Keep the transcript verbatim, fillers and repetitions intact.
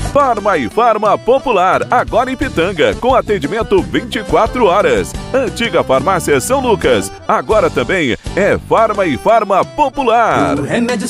Farma e Farma Popular, agora em Pitanga, com atendimento vinte e quatro horas. Antiga Farmácia São Lucas, agora também é Farma e Farma Popular.